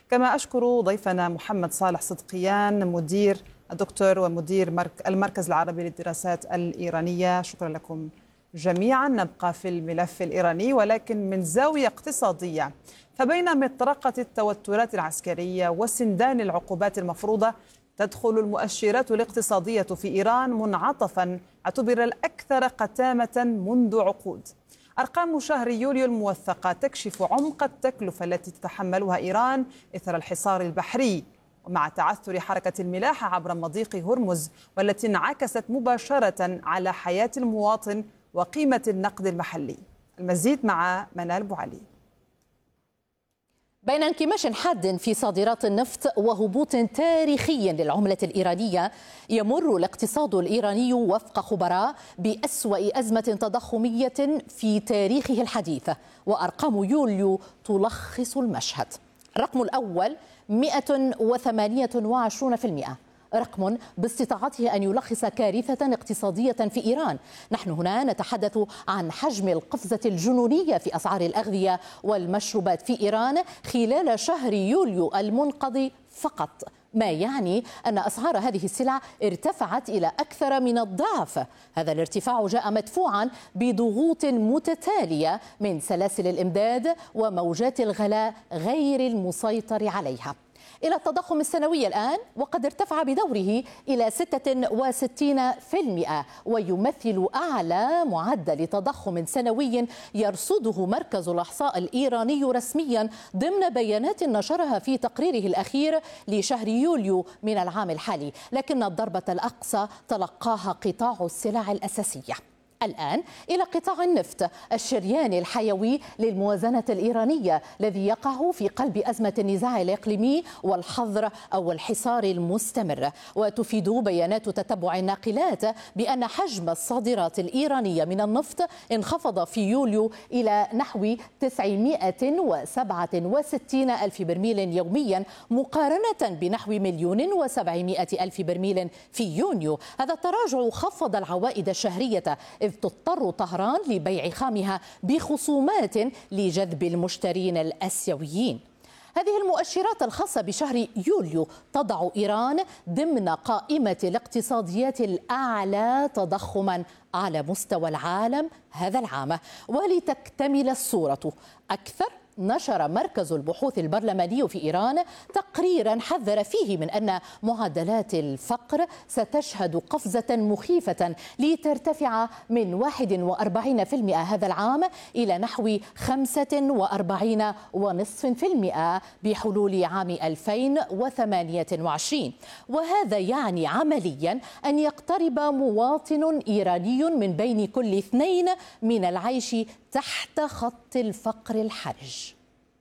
كما أشكر ضيفنا محمد صالح صدقيان الدكتور ومدير المركز العربي للدراسات الإيرانية. شكرا لكم جميعا. نبقى في الملف الإيراني ولكن من زاوية اقتصادية، فبين مطرقة التوترات العسكرية وسندان العقوبات المفروضة تدخل المؤشرات الاقتصادية في إيران منعطفا اعتبر الأكثر قتامة منذ عقود. أرقام شهر يوليو الموثقة تكشف عمق التكلفة التي تتحملها إيران إثر الحصار البحري ومع تعثر حركة الملاحة عبر مضيق هرمز، والتي انعكست مباشرة على حياة المواطن وقيمة النقد المحلي. المزيد مع منال بوعلي. بين انكماش حاد في صادرات النفط وهبوط تاريخي للعملة الإيرانية، يمر الاقتصاد الإيراني وفق خبراء بأسوأ أزمة تضخمية في تاريخه الحديث، وأرقام يوليو تلخص المشهد. الرقم الأول 128%، رقم باستطاعته أن يلخص كارثة اقتصادية في إيران. نحن هنا نتحدث عن حجم القفزة الجنونية في أسعار الأغذية والمشروبات في إيران خلال شهر يوليو المنقضي فقط، ما يعني أن أسعار هذه السلع ارتفعت إلى أكثر من الضعف. هذا الارتفاع جاء مدفوعا بضغوط متتالية من سلاسل الإمداد وموجات الغلاء غير المسيطر عليها، إلى التضخم السنوي الآن، وقد ارتفع بدوره إلى 66%، ويمثل أعلى معدل تضخم سنوي يرصده مركز الإحصاء الإيراني رسميا ضمن بيانات نشرها في تقريره الأخير لشهر يوليو من العام الحالي. لكن الضربة الأقصى تلقاها قطاع السلع الأساسية. الآن إلى قطاع النفط، الشريان الحيوي للموازنة الإيرانية، الذي يقع في قلب أزمة النزاع الإقليمي والحظر أو الحصار المستمر. وتفيد بيانات تتبع الناقلات بأن حجم الصادرات الإيرانية من النفط انخفض في يوليو إلى نحو 967 ألف برميل يوميا، مقارنة بنحو 1,700,000 برميل في يونيو. هذا التراجع خفض العوائد الشهرية، إذ تضطر طهران لبيع خامها بخصومات لجذب المشترين الآسيويين. هذه المؤشرات الخاصة بشهر يوليو تضع إيران ضمن قائمة الاقتصاديات الأعلى تضخما على مستوى العالم هذا العام. ولتكتمل الصورة أكثر، نشر مركز البحوث البرلماني في إيران تقريرا حذر فيه من أن معدلات الفقر ستشهد قفزة مخيفة لترتفع من 41% هذا العام إلى نحو 45.5% بحلول عام 2028. وهذا يعني عمليا أن يقترب مواطن إيراني من بين كل 2 من العيش تحت خط الفقر الحرج.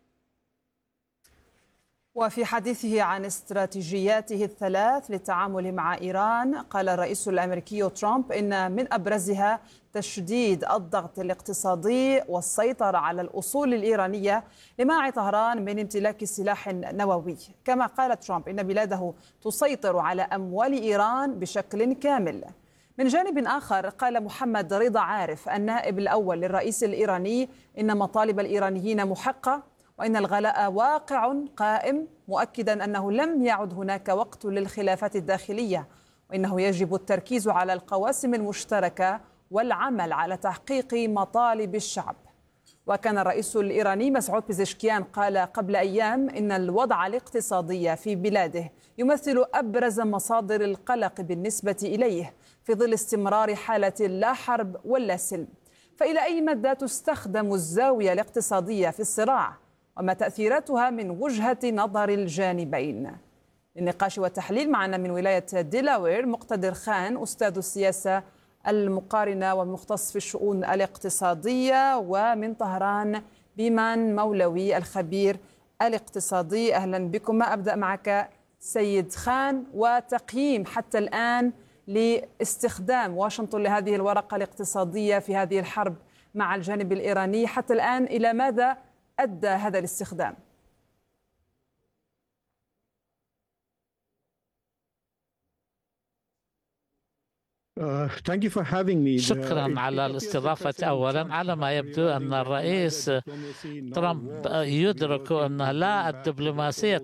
وفي حديثه عن استراتيجياته الثلاث للتعامل مع إيران، قال الرئيس الأمريكي ترامب إن من أبرزها تشديد الضغط الاقتصادي والسيطرة على الأصول الإيرانية لمنع طهران من امتلاك سلاح نووي. كما قال ترامب إن بلاده تسيطر على أموال إيران بشكل كامل. من جانب آخر، قال محمد رضا عارف النائب الأول للرئيس الإيراني إن مطالب الإيرانيين محقة وإن الغلاء واقع قائم، مؤكدا أنه لم يعد هناك وقت للخلافات الداخلية، وإنه يجب التركيز على القواسم المشتركة والعمل على تحقيق مطالب الشعب. وكان الرئيس الإيراني مسعود بيزشكيان قال قبل أيام إن الوضع الاقتصادي في بلاده يمثل أبرز مصادر القلق بالنسبة إليه في ظل استمرار حالة لا حرب ولا سلم. فإلى أي مدى تستخدم الزاوية الاقتصادية في الصراع، وما تأثيراتها من وجهة نظر الجانبين؟ للنقاش والتحليل معنا من ولاية ديلاوير مقتدر خان، أستاذ السياسة المقارنة والمختص في الشؤون الاقتصادية، ومن طهران بيمان مولوي الخبير الاقتصادي. أهلا بكم. أبدأ معك سيد خان، وتقييم حتى الآن لاستخدام واشنطن لهذه الورقة الاقتصادية في هذه الحرب مع الجانب الإيراني. حتى الآن إلى ماذا أدى هذا الاستخدام؟ شكرا على الاستضافة. أولا، على ما يبدو أن الرئيس ترامب يدرك أن لا الدبلوماسية